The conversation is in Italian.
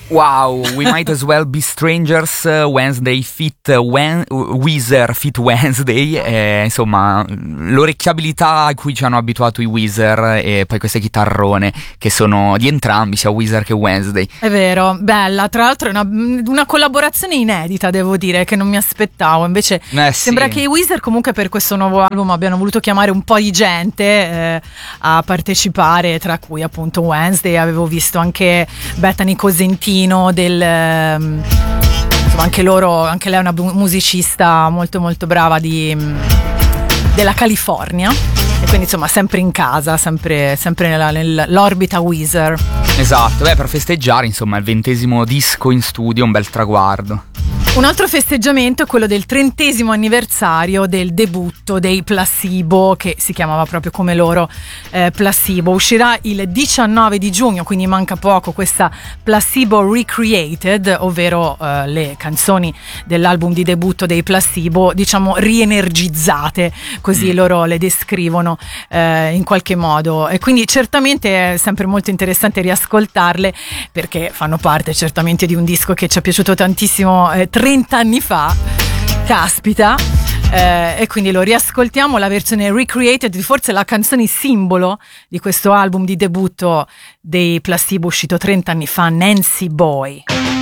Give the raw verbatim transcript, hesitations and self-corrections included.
Wow, We Might As Well Be Strangers, Wednesday Fit Wen- Weezer Fit Wednesday, eh, insomma l'orecchiabilità a cui ci hanno abituato i Weezer e poi queste chitarrone che sono di entrambi, sia Weezer che Wednesday. È vero, bella, tra l'altro è una, una collaborazione inedita, devo dire, che non mi aspettavo, invece eh sì. Sembra che i Weezer comunque per questo nuovo album abbiano voluto chiamare un po' di gente eh, a partecipare, tra cui appunto Wednesday, avevo visto anche Bethany Cosentino del insomma anche loro anche lei è una musicista molto molto brava di della California e quindi insomma sempre in casa, sempre, sempre nella, nell'orbita Weezer. Esatto, beh, per festeggiare insomma il ventesimo disco in studio, un bel traguardo. Un altro festeggiamento è quello del trentesimo anniversario del debutto dei Placebo, che si chiamava proprio come loro eh, Placebo. Uscirà il diciannove di giugno, quindi manca poco, questa Placebo Recreated, ovvero eh, le canzoni dell'album di debutto dei Placebo, diciamo rienergizzate, così mm. loro le descrivono eh, in qualche modo. E quindi certamente è sempre molto interessante riascoltarle, perché fanno parte certamente di un disco che ci è piaciuto tantissimo eh, trenta anni fa, caspita, eh, e quindi lo riascoltiamo, la versione recreated, forse la canzone simbolo di questo album di debutto dei Placebo uscito trenta anni fa, Nancy Boy.